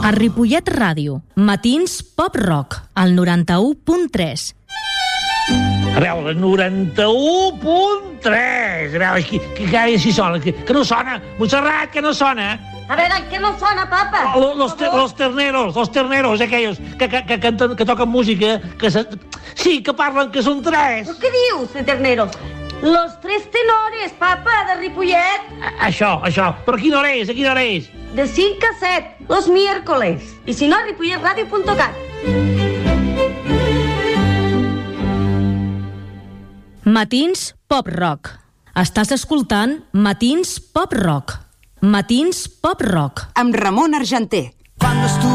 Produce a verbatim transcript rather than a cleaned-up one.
A Ripollet Ràdio, matins pop rock, al noranta-u punt tres. A veure, noranta-u punt tres. A veure, que, que cada dia sí sona. Que, que no sona. Montserrat, que no sona. A veure, què no sona, papa? Los, los, los terneros, los terneros, aquells que, que, que, canten, que toquen música, que se, sí, que parlen que són tres. Què dius, de terneros? Los tres tenores, papa, de Ripollet. A, això, això. Però a quina hora és? A quina hora és? De cinc a set, los miércoles. I si no, ripollet radio punt cat. Matins pop rock. Estàs escoltant Matins pop rock. Matins pop rock. Amb Ramon Argenter.